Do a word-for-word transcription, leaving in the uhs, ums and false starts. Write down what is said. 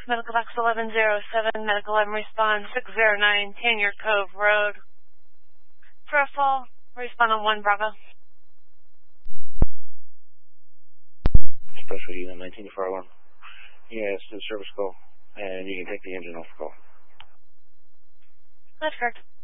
Medical Box eleven oh seven, Medical eleven respond six oh nine, Tanier Cove Road. For a full, respond on one Bravo. Special unit nineteen four one. Yes, the service call, and you can take the engine off call. That's correct.